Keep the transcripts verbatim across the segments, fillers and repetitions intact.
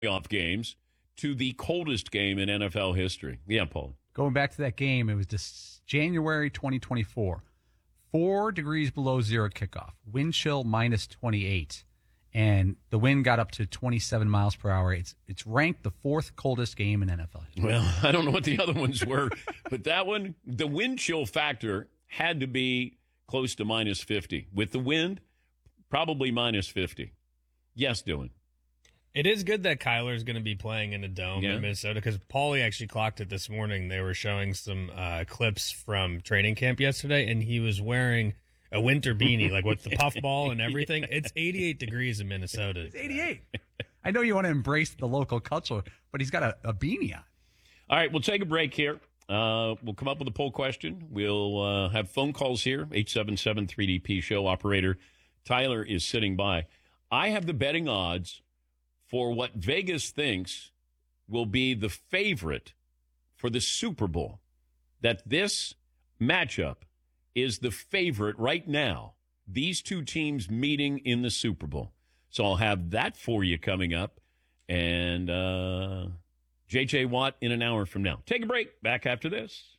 playoff games to the coldest game in N F L history. Yeah, Paul. Going back to that game, it was just January twenty twenty-four. Four degrees below zero kickoff. Wind chill minus twenty-eight. And the wind got up to twenty-seven miles per hour. It's it's ranked the fourth coldest game in N F L history. Well, I don't know what the other ones were, but that one, the wind chill factor had to be close to minus fifty. With the wind, probably minus fifty. Yes, Dylan. It is good that Kyler's going to be playing in a dome Yeah. in Minnesota because Paulie actually clocked it this morning. They were showing some uh, clips from training camp yesterday, and he was wearing a winter beanie, like with the puffball and everything. It's eighty-eight degrees in Minnesota. It's eighty-eight. I know you want to embrace the local culture, but he's got a, a beanie on. All right, we'll take a break here. Uh, we'll come up with a poll question. We'll uh, have phone calls here, eight seven seven three D P show. Operator Tyler is sitting by. I have the betting odds for what Vegas thinks will be the favorite for the Super Bowl, that this matchup is the favorite right now, these two teams meeting in the Super Bowl. So I'll have that for you coming up. And uh, J J. Watt in an hour from now. Take a break. Back after this.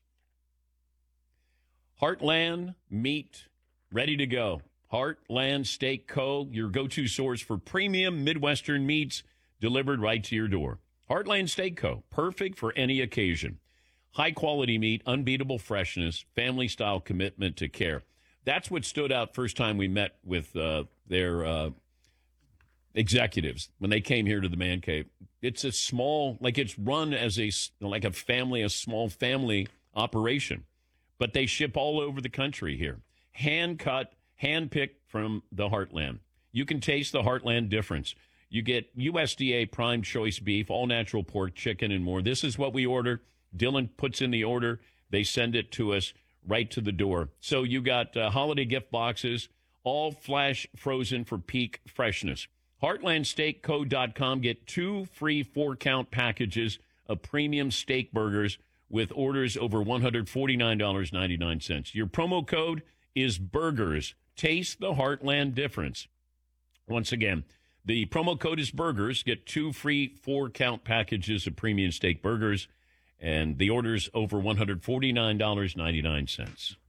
Heartland Meat, ready to go. Heartland Steak Co., your go-to source for premium Midwestern meats delivered right to your door. Heartland Steak Co., perfect for any occasion. High-quality meat, unbeatable freshness, family-style commitment to care. That's what stood out first time we met with uh, their uh, executives when they came here to the Man Cave. It's a small, like it's run as a, like a family, a small family operation. But they ship all over the country here. Hand-cut, hand-picked from the Heartland. You can taste the Heartland difference. You get U S D A prime choice beef, all-natural pork, chicken, and more. This is what we order. Dylan puts in the order. They send it to us right to the door. So you got uh, holiday gift boxes, all flash frozen for peak freshness. heartland steak co dot com. Get two free four-count packages of premium steak burgers with orders over one hundred forty-nine dollars and ninety-nine cents. Your promo code is BURGERS. Taste the Heartland difference. Once again, the promo code is BURGERS. Get two free four-count packages of premium steak burgers. And the order's over one hundred forty-nine dollars and ninety-nine cents.